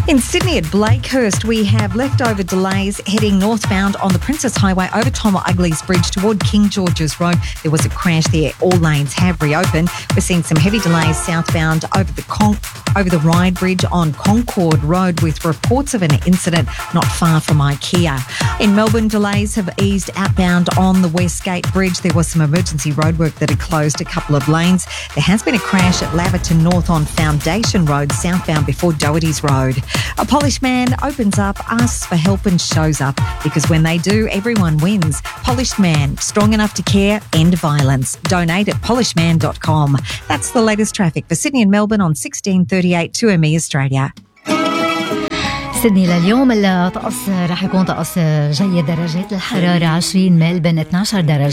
In Sydney at Blakehurst, we have leftover delays heading northbound on the Princess Highway over Tom Ugley's Bridge toward King George's Road. There was a crash there. All lanes have reopened. We're seeing some heavy delays southbound over the Ryde Bridge on Concord Road with reports of an incident not far from IKEA. In Melbourne, delays have eased outbound on the Westgate Bridge. There was some emergency roadwork that had closed a couple of lanes. There has been a crash at Laverton North on Foundation Road southbound before Doherty's Road. A Polish man opens up, asks for help and shows up because when they do, everyone wins. Polished Man, strong enough to care, end violence. Donate at polishman.com. That's the latest traffic for Sydney and Melbourne on 1638 2ME Australia. سيدني لليوم الطقس راح يكون طقس جيد. درجات الحرارة 20، ملبن 12 درجة.